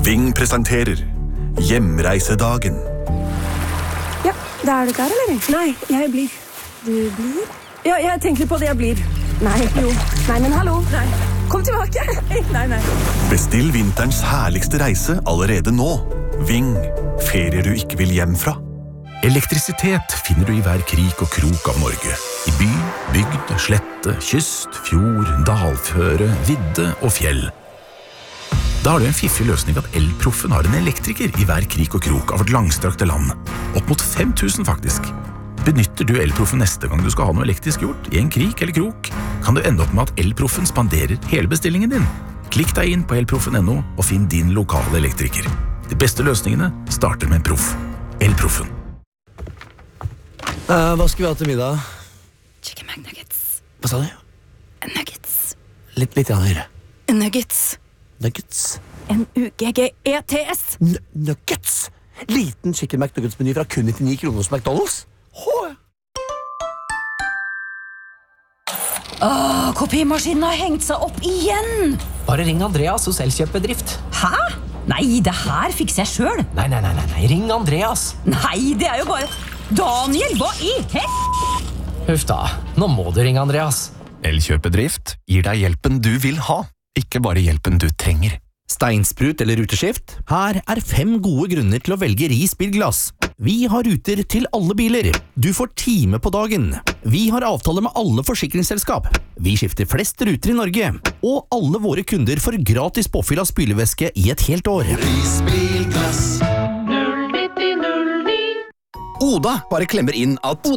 Ving presenterer Hjemreisedagen. Ja, da er du klar, eller? Nei, jeg blir. Du blir? Ja, jeg tenker litt på det, jeg blir. Nei, jo. Nei, men hallo. Nei. Kom tilbake. Nei. Bestill vinterens herligste reise allerede nå. Ving, ferier du ikke vil hjem fra. Elektrisitet finner du i hver krik og krok av Norge. I by, bygd, slette, kyst, fjord, dalføre, vidde og fjell. Da har du en fiffig løsning at Elproffen har en elektriker i hver krik og krok av vårt langstrakte land. Opp mot 5000 faktisk. Benytter du Elproffen neste gang du skal ha noe elektrisk gjort, i en krik eller krok, kan du ende opp med at Elproffen spanderer hele bestillingen din. Klikk deg inn på elproffen.no og finn din lokale elektriker. De beste løsningene starter med en proff. Elproffen. Hva skal vi ha til middag? Chicken McNuggets. Hva sa du? Nuggets. Litt høyere. Nuggets. Nuggets. N-U-G-G-E-T-S. Nuggets? Liten chicken McNuggets-meny fra kun 99 kroner hos McDonald's? Kopimaskinen har hengt seg opp igjen. Bare ring Andreas hos Elkjøp-bedrift. Hæ? Nei, det her fikser jeg selv. Nei, ring Andreas. Nei, det er jo bare... Daniel, hva i Huff da, nå må du ringe Andreas. Elkjøp-bedrift gir deg hjelpen du vil ha, ikke bare hjelpen du trenger. Steinsprut eller ruteskift? Her er 5 gode grunner til å velge Ris bilglass. Vi har ruter til alle biler. Du får time på dagen. Vi har avtale med alle forsikringsselskap. Vi skifter flest ruter i Norge. Og alle våre kunder får gratis påfyll av spylevæske i et helt år. Ris bilglass. Oda bare klemmer inn at